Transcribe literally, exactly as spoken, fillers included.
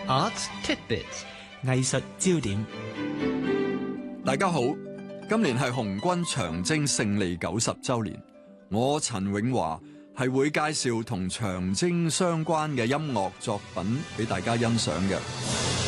Arts Tidbits 藝術焦點。 大家好，今年係紅軍長征勝利九十週年，我陳永華係會介紹同長征相關嘅音樂作品俾大家欣賞嘅。